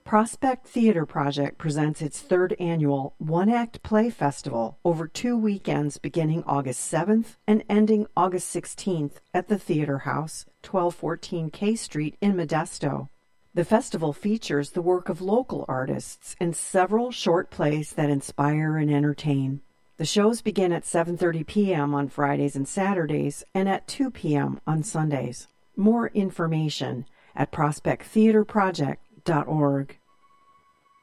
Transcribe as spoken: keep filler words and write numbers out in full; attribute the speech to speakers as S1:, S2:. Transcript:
S1: Prospect Theater Project presents its third annual One-Act Play Festival over two weekends beginning August seventh and ending August sixteenth at the Theater House, twelve fourteen K Street in Modesto. The festival features the work of local artists and several short plays that inspire and entertain. The shows begin at seven thirty p.m. on Fridays and Saturdays and at two p.m. on Sundays. More information at prospect theater project dot org.